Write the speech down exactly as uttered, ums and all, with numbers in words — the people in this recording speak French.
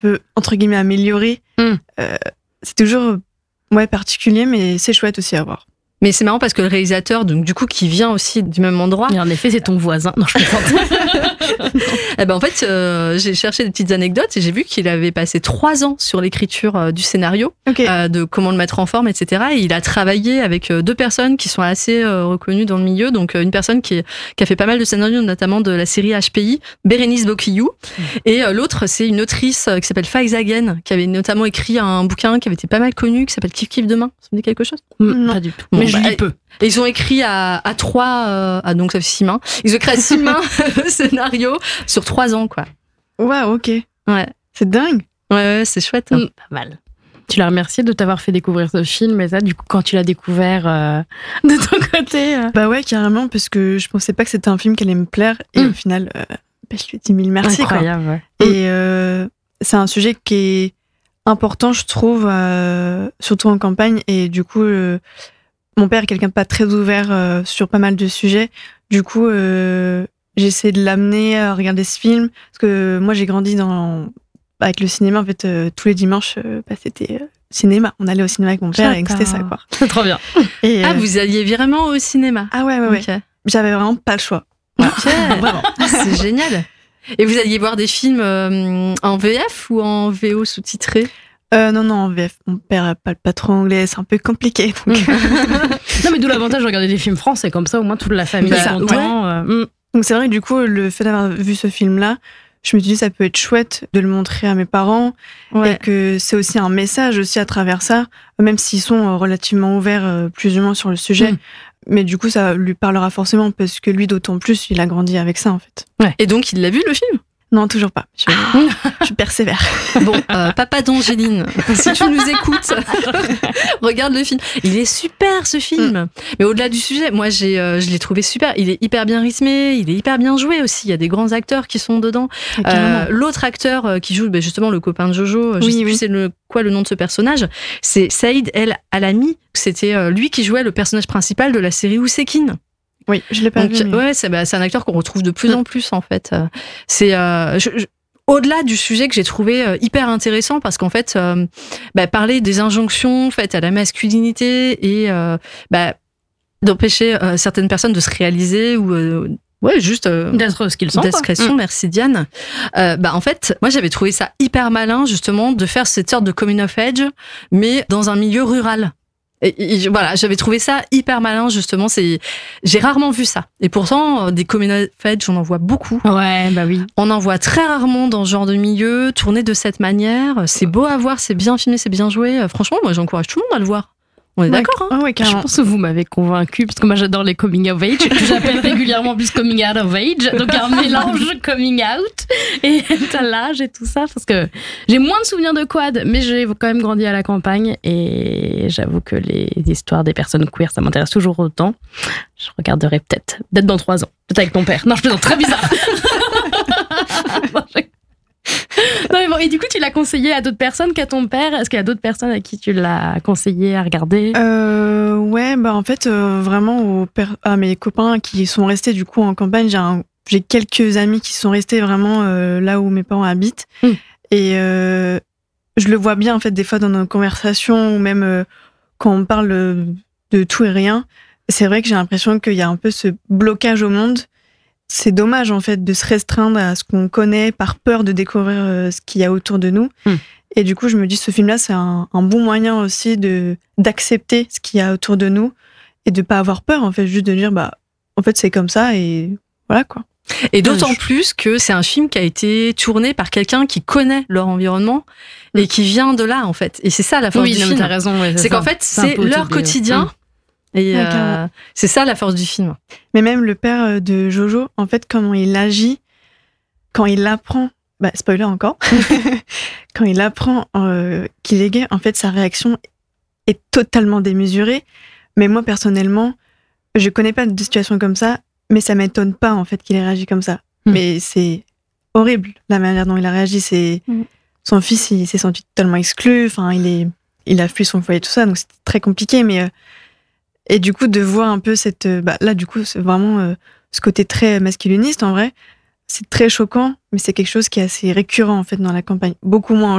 peut, entre guillemets, améliorer. Mm. Euh, c'est toujours ouais, particulier, mais c'est chouette aussi à voir. Mais c'est marrant parce que le réalisateur, donc du coup, qui vient aussi du même endroit. Et en effet, c'est ton voisin. Non, je plaisante. Eh ben en fait, euh, j'ai cherché des petites anecdotes et j'ai vu qu'il avait passé trois ans sur l'écriture euh, du scénario, okay. euh, de comment le mettre en forme, et cetera. Et il a travaillé avec euh, deux personnes qui sont assez euh, reconnues dans le milieu. Donc euh, une personne qui, est, qui a fait pas mal de scénarios, notamment de la série H P I, Bérénice Bocquiou. Mmh. Et euh, l'autre, c'est une autrice euh, qui s'appelle Faiz Hagen, qui avait notamment écrit un bouquin qui avait été pas mal connu, qui s'appelle Kiff Kiff Demain. Ça vous dit quelque chose? mmh, Non, pas du tout. Bon, mais bah, je lis peu. Et ils ont écrit à, à trois, euh, à, donc ça fait six mains. Ils ont écrit à six mains le scénario sur trois ans, quoi. Waouh, ok. Ouais. C'est dingue. Ouais, ouais, c'est chouette. Hein. Mmh, pas mal. Tu l'as remercié de t'avoir fait découvrir ce film, et ça, du coup, quand tu l'as découvert euh, de ton côté euh... Bah ouais, carrément, parce que je pensais pas que c'était un film qui allait me plaire, et mmh. au final, euh, bah, je lui ai dit mille merci. Incroyable, quoi. Ouais. Et euh, c'est un sujet qui est important, je trouve, euh, surtout en campagne, et du coup, euh, mon père est quelqu'un de pas très ouvert euh, sur pas mal de sujets, du coup, euh, j'ai essayé de l'amener à regarder ce film, parce que moi, j'ai grandi dans... avec le cinéma, en fait, euh, tous les dimanches, euh, bah, c'était euh, cinéma. On allait au cinéma avec mon père et c'était ça, quoi. C'est trop bien. Et, euh... Ah, vous alliez vraiment au cinéma? Ah ouais, ouais, ouais. Okay. J'avais vraiment pas le choix. Ok, vraiment. C'est génial. Et vous alliez voir des films euh, en V F ou en V O sous-titré? Euh, non, non, en V F. Mon père parle pas trop anglais, c'est un peu compliqué. Donc... non, mais d'où l'avantage de regarder des films français, comme ça, au moins toute la famille est contente. Ouais. Euh... Donc c'est vrai que du coup, le fait d'avoir vu ce film-là, je me suis dit ça peut être chouette de le montrer à mes parents, ouais. et que c'est aussi un message aussi à travers ça, même s'ils sont relativement ouverts plus ou moins sur le sujet. Mmh. Mais du coup, ça lui parlera forcément parce que lui, d'autant plus, il a grandi avec ça en fait. Ouais. Et donc, il l'a vu le film? Non, toujours pas. Je, je persévère. Bon, euh, papa d'Angéline, si tu nous écoutes, regarde le film. Il est super, ce film. Mm. Mais au-delà du sujet, moi, j'ai, euh, je l'ai trouvé super. Il est hyper bien rythmé, il est hyper bien joué aussi. Il y a des grands acteurs qui sont dedans. Euh, l'autre acteur euh, qui joue bah, justement le copain de Jojo, je oui, sais oui. plus c'est le, quoi le nom de ce personnage, c'est Saïd El Alami. C'était euh, lui qui jouait le personnage principal de la série Ousekine. Oui, je l'ai pas Donc, vu. Mais... Ouais, c'est, bah, c'est un acteur qu'on retrouve de plus mmh. en plus, en fait. C'est, euh, je, je, au-delà du sujet que j'ai trouvé euh, hyper intéressant, parce qu'en fait, euh, bah, parler des injonctions faites à la masculinité et euh, bah, d'empêcher euh, certaines personnes de se réaliser ou... Euh, Ouais, juste euh, d'être ce qu'ils sont. Discrétion, merci Diane. Euh, bah en fait, moi j'avais trouvé ça hyper malin justement de faire cette sorte de coming of age, mais dans un milieu rural. Et, et voilà, j'avais trouvé ça hyper malin justement. C'est, j'ai rarement vu ça. Et pourtant, des coming of age, on en voit beaucoup. Ouais, bah oui. On en voit très rarement dans ce genre de milieu, tourné de cette manière. C'est beau à voir, c'est bien filmé, c'est bien joué. Franchement, moi j'encourage tout le monde à le voir. On est ouais, d'accord, hein? Ouais, je pense que vous m'avez convaincu, parce que moi j'adore les coming of age, que j'appelle régulièrement plus coming out of age, donc un mélange coming out et à l'âge et tout ça, parce que j'ai moins de souvenirs de quad, mais j'ai quand même grandi à la campagne et j'avoue que les histoires des personnes queer, ça m'intéresse toujours autant. Je regarderai peut-être, peut-être dans trois ans, peut-être avec ton père. Non, je plaisante, très bizarre. Non mais bon, et du coup tu l'as conseillé à d'autres personnes qu'à ton père? Est-ce qu'il y a d'autres personnes à qui tu l'as conseillé à regarder? euh, Ouais, bah en fait euh, vraiment aux per- à mes copains qui sont restés du coup en campagne, j'ai, un, j'ai quelques amis qui sont restés vraiment euh, là où mes parents habitent, mmh. et euh, je le vois bien en fait des fois dans nos conversations ou même euh, quand on parle de tout et rien, c'est vrai que j'ai l'impression qu'il y a un peu ce blocage au monde. C'est dommage, en fait, de se restreindre à ce qu'on connaît par peur de découvrir euh, ce qu'il y a autour de nous. Mm. Et du coup, je me dis, ce film-là, c'est un, un bon moyen aussi de, d'accepter ce qu'il y a autour de nous et de pas avoir peur, en fait, juste de dire, bah, en fait, c'est comme ça et voilà, quoi. Et d'autant plus que c'est un film qui a été tourné par quelqu'un qui connaît leur environnement mm. et qui vient de là, en fait. Et c'est ça, la force oui, du non, film. T'as raison, ouais, c'est, c'est ça. qu'en fait, c'est, c'est leur quotidien. Mm. Et ouais, euh, c'est ça la force du film. Mais même le père de Jojo, en fait, comment il agit, quand il apprend, bah spoiler encore, quand il apprend euh, qu'il est gay, en fait, sa réaction est totalement démesurée. Mais moi, personnellement, je connais pas de situation comme ça, mais ça m'étonne pas, en fait, qu'il ait réagi comme ça. Mmh. Mais c'est horrible, la manière dont il a réagi. C'est... Mmh. Son fils, il s'est senti totalement exclu, enfin, il, est... il a fui son foyer, tout ça, donc c'était très compliqué, mais... Euh, Et du coup, de voir un peu cette... Bah, là, du coup, c'est vraiment euh, ce côté très masculiniste, en vrai. c'est très choquant, mais c'est quelque chose qui est assez récurrent en fait dans la campagne. Beaucoup moins